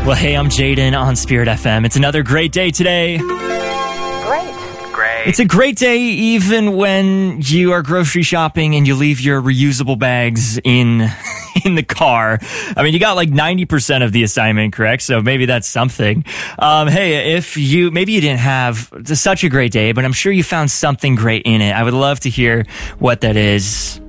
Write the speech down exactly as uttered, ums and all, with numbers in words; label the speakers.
Speaker 1: Well, hey, I'm Jaden on Spirit F M. It's another great day today.
Speaker 2: Great.
Speaker 3: Great.
Speaker 1: It's a great day even when you are grocery shopping and you leave your reusable bags in in the car. I mean, you got like ninety percent of the assignment correct, so maybe that's something. Um, hey, if you, maybe you didn't have such a great day, but I'm sure you found something great in it. I would love to hear what that is.